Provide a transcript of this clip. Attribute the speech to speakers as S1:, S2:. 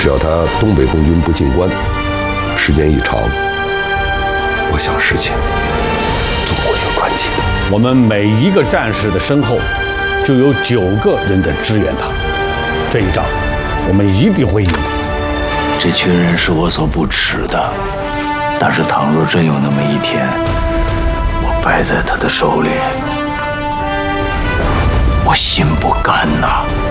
S1: 只要他东北空军不进关，时间一长，我想事情总会有转机的。
S2: 我们每一个战士的身后，就有9个人在支援他。这一仗，我们一定会赢。
S3: 这群人是我所不齿的，但是倘若真有那么一天，我败在他的手里，我心不甘呐。